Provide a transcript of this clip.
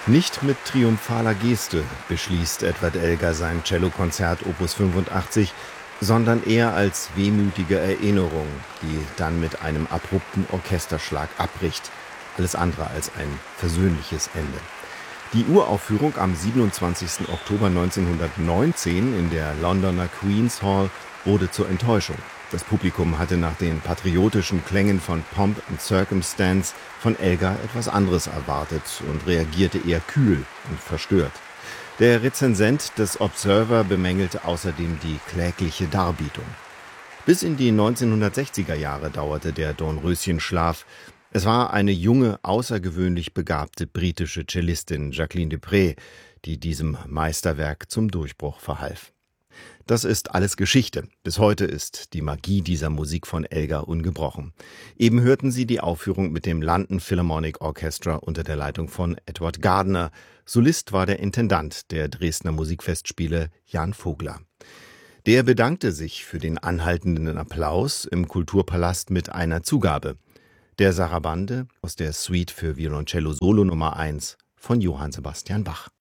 Nicht mit triumphaler Geste beschließt Edward Elgar sein Cellokonzert Opus 85, sondern eher als wehmütige Erinnerung, die dann mit einem abrupten Orchesterschlag abbricht. Alles andere als ein versöhnliches Ende. Die Uraufführung am 27. Oktober 1919 in der Londoner Queen's Hall wurde zur Enttäuschung. Das Publikum hatte nach den patriotischen Klängen von Pomp and Circumstance von Elgar etwas anderes erwartet und reagierte eher kühl und verstört. Der Rezensent des Observer bemängelte außerdem die klägliche Darbietung. Bis in die 1960er Jahre dauerte der Dornröschenschlaf. Es war eine junge, außergewöhnlich begabte britische Cellistin, Jacqueline du Pré, die diesem Meisterwerk zum Durchbruch verhalf. Das ist alles Geschichte. Bis heute ist die Magie dieser Musik von Elgar ungebrochen. Eben hörten Sie die Aufführung mit dem London Philharmonic Orchestra unter der Leitung von Edward Gardner. Solist war der Intendant der Dresdner Musikfestspiele, Jan Vogler. Der bedankte sich für den anhaltenden Applaus im Kulturpalast mit einer Zugabe: der Sarabande aus der Suite für Violoncello Solo Nummer 1 von Johann Sebastian Bach.